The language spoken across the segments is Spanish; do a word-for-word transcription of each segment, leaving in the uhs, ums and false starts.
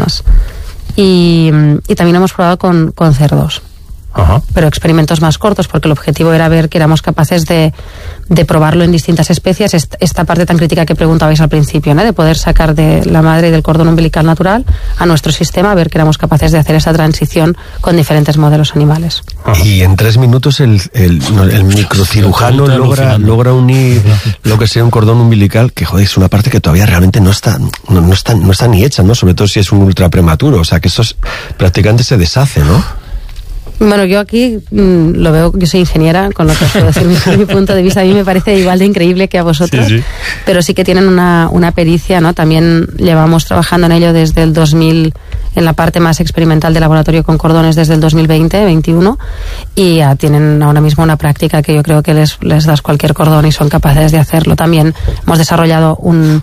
personas. Y, y también hemos probado con, con cerdos. Ajá. Pero experimentos más cortos, porque el objetivo era ver que éramos capaces de, de probarlo en distintas especies. Esta parte tan crítica que preguntabais al principio, ¿no? De poder sacar de la madre y del cordón umbilical natural a nuestro sistema, ver que éramos capaces de hacer esa transición con diferentes modelos animales. Ajá. Y en tres minutos el, el, el microcirujano logra, logra unir lo que sea un cordón umbilical, que joder, es una parte que todavía realmente no está, no, no está, no está ni hecha, ¿no? Sobre todo si es un ultra prematuro, o sea que eso es, prácticamente se deshace, ¿no? Bueno, yo aquí mmm, lo veo, yo soy ingeniera, con lo que os puedo decir mi, mi punto de vista. A mí me parece igual de increíble que a vosotros, sí, sí. Pero sí que tienen una, una pericia, ¿no? También llevamos trabajando en ello desde el dos mil, en la parte más experimental de laboratorio con cordones desde el dos mil veinte, veintiuno, y ya tienen ahora mismo una práctica que yo creo que les, les das cualquier cordón y son capaces de hacerlo. También hemos desarrollado un...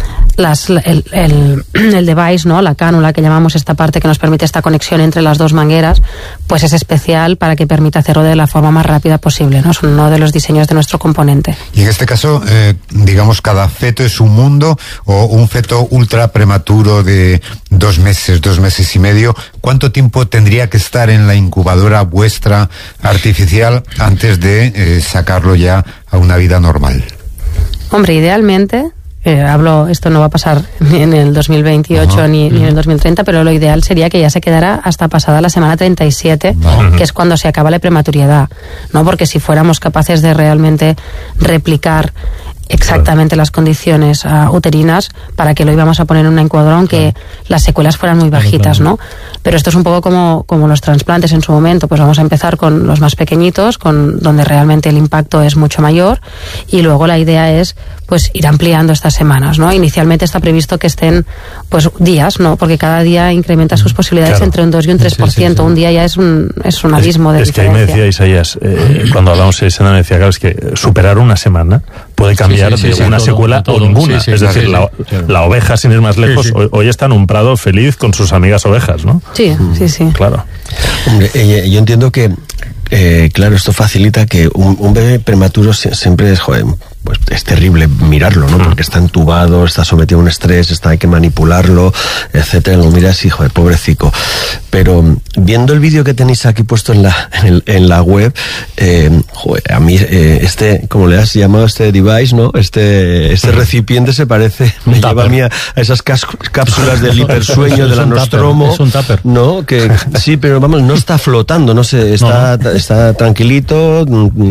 Las, el, el, el device, ¿no? La cánula que llamamos, esta parte que nos permite esta conexión entre las dos mangueras, pues es especial para que permita hacerlo de la forma más rápida posible, ¿no? Es uno de los diseños de nuestro componente. Y en este caso, eh, digamos, cada feto es un mundo, o un feto ultra prematuro de dos meses, dos meses y medio, ¿cuánto tiempo tendría que estar en la incubadora vuestra artificial antes de eh, sacarlo ya a una vida normal? Hombre, idealmente... Eh, hablo, esto no va a pasar ni en el dos mil veintiocho uh-huh. ni, ni en el dos mil treinta, pero lo ideal sería que ya se quedara hasta pasada la semana treinta y siete, uh-huh. que es cuando se acaba la prematuridad, ¿no? Porque si fuéramos capaces de realmente replicar exactamente las condiciones uh, uterinas, para que lo íbamos a poner en una incubadora, aunque claro. las secuelas fueran muy bajitas, ¿no? Pero esto es un poco como, como los trasplantes en su momento, pues vamos a empezar con los más pequeñitos, con donde realmente el impacto es mucho mayor, y luego la idea es pues ir ampliando estas semanas, ¿no? Inicialmente está previsto que estén pues días, ¿no? Porque cada día incrementa sus posibilidades claro. entre un dos y un tres por ciento. Sí, sí, sí. Un día ya es un, es un abismo es, de es diferencia. Es que ahí me decía Isaías, eh, cuando hablamos de escena, me decía, claro, es que superar una semana puede cambiar sí, sí, sí, de sí, una todo, secuela todo, o ninguna. Sí, sí, es decir, sí, la, sí. la oveja, sin ir más lejos, sí, sí. Hoy, hoy está en un prado feliz con sus amigas ovejas, ¿no? Sí, sí, sí. Claro. Hombre, eh, yo entiendo que, eh, claro, esto facilita que un, un bebé prematuro siempre es, joder, pues es terrible mirarlo, ¿no? Porque está entubado, está sometido a un estrés, está, hay que manipularlo, etcétera. Lo miras y, joder, pobrecito. Pero viendo el vídeo que tenéis aquí puesto en la en, el, en la web, eh, joder, a mí eh, este, como le has llamado este device, ¿no? Este este recipiente se parece, me un lleva tupper. a mí a, a esas cas, cápsulas del hipersueño de la Nostromo, es un tupper, ¿no? Que sí, pero vamos, no está flotando, no sé, está no. está tranquilito,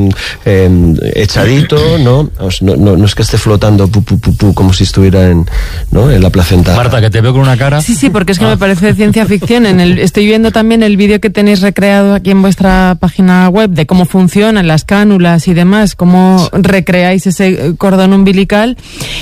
eh, echadito, ¿no? No, no, no es que esté flotando pu, pu, pu, pu, como si estuviera en, ¿no? en la placenta. Marta, que te veo con una cara. Sí, sí, porque es que ah. me parece de ciencia ficción. En el, estoy viendo también el vídeo que tenéis recreado aquí en vuestra página web de cómo funcionan las cánulas y demás, cómo recreáis ese cordón umbilical,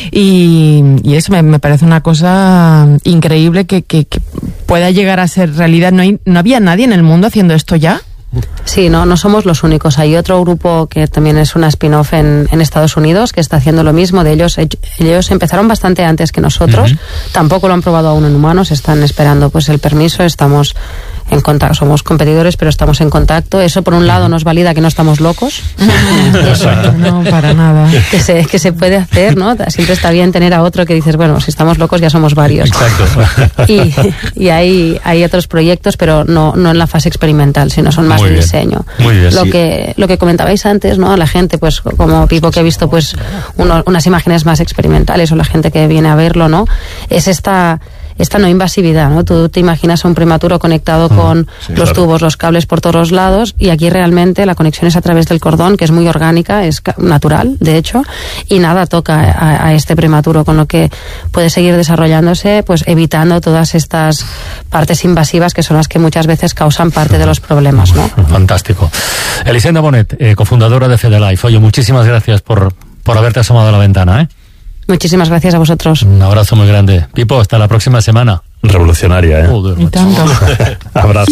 y, y eso me, me parece una cosa increíble que, que, que pueda llegar a ser realidad. ¿No, hay, ¿No había nadie en el mundo haciendo esto ya? Sí, no, no somos los únicos. Hay otro grupo que también es una spin-off en, en Estados Unidos que está haciendo lo mismo. De ellos, ellos empezaron bastante antes que nosotros. Uh-huh. Tampoco lo han probado aún en humanos. Están esperando pues el permiso. Estamos en contacto, somos competidores, pero estamos en contacto. Eso por un lado nos valida que no estamos locos. Eso, no, para nada. Que se, que se puede hacer, ¿no? Siempre está bien tener a otro que dices, bueno, si estamos locos ya somos varios. Exacto. Y, y hay, hay otros proyectos, pero no, no en la fase experimental, sino son más de diseño. Muy bien, lo sí. que lo que comentabais antes, ¿no? La gente, pues como Pipo, que ha visto pues uno, unas imágenes más experimentales, o la gente que viene a verlo, ¿no? Es esta esta no invasividad, ¿no? Tú te imaginas a un prematuro conectado mm, con sí, los claro. tubos, los cables por todos los lados, y aquí realmente la conexión es a través del cordón, que es muy orgánica, es natural, de hecho, y nada toca a, a este prematuro, con lo que puede seguir desarrollándose, pues evitando todas estas partes invasivas que son las que muchas veces causan parte de los problemas, ¿no? Fantástico. Elisenda Bonet, eh, cofundadora de Fedelife. Oye, muchísimas gracias por, por haberte asomado a la ventana, ¿eh? Muchísimas gracias a vosotros. Un abrazo muy grande. Pipo, hasta la próxima semana. Revolucionaria, ¿eh? Joder, y tanto. Abrazo.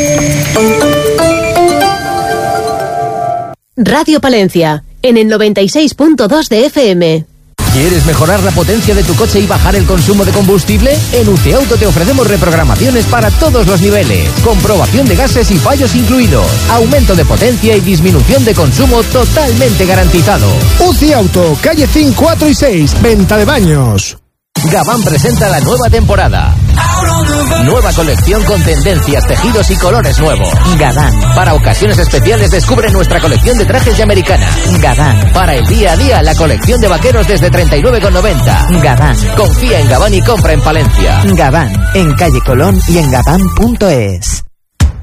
Radio Palencia, en el noventa y seis punto dos de F M. ¿Quieres mejorar la potencia de tu coche y bajar el consumo de combustible? En U C I Auto te ofrecemos reprogramaciones para todos los niveles. Comprobación de gases y fallos incluidos. Aumento de potencia y disminución de consumo totalmente garantizado. U C I Auto, calle cinco, cuatro y seis, venta de baños. Gabán presenta la nueva temporada. Nueva colección con tendencias, tejidos y colores nuevos. Gabán. Para ocasiones especiales descubre nuestra colección de trajes de americana. Gabán. Para el día a día, la colección de vaqueros desde treinta y nueve con noventa. Gabán. Confía en Gabán y compra en Palencia. Gabán. En calle Colón y en gabán punto es.